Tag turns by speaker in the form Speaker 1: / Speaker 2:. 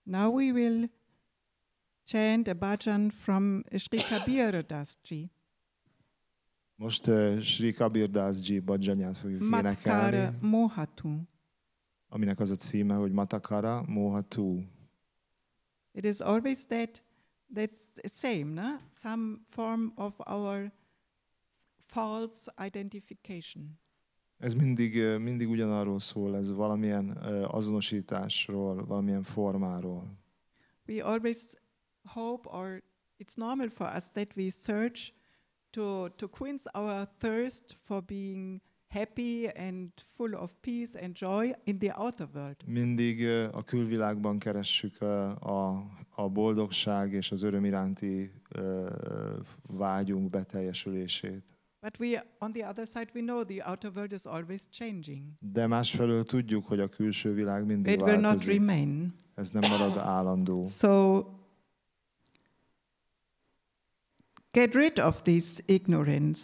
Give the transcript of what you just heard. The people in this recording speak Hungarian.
Speaker 1: Now we will chant a bhajan from Sri Kabir Das Ji.
Speaker 2: Most Sri Kabir Das Ji bhajanját fogjuk énekelni,
Speaker 1: Matkara Mohatu.
Speaker 2: aminek az a címe, hogy Matakara Mohatu.
Speaker 1: It is always that's the same, no? Some form of our false identification.
Speaker 2: Ez mindig ugyanarról szól, ez valamilyen azonosításról, valamilyen formáról.
Speaker 1: We always hope, or it's normal for us that we search to quench our thirst for being happy and full of peace and joy in the outer world.
Speaker 2: Mindig a külvilágban keressük a boldogság és az öröm iránti vágyunk beteljesülését.
Speaker 1: But on the other side, we know the outer world is always changing.
Speaker 2: De másfelől tudjuk, hogy a külső világ mindig
Speaker 1: It will not
Speaker 2: változik.
Speaker 1: remain.
Speaker 2: Ez nem marad állandó.
Speaker 1: So get rid of this ignorance